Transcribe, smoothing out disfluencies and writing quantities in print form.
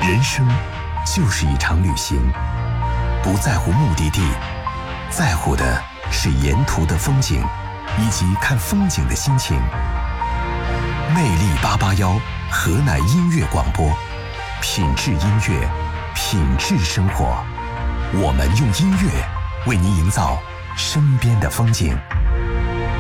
人生就是一场旅行，不在乎目的地，在乎的是沿途的风景，以及看风景的心情。魅力881河南音乐广播，品质音乐，品质生活。我们用音乐为您营造身边的风景。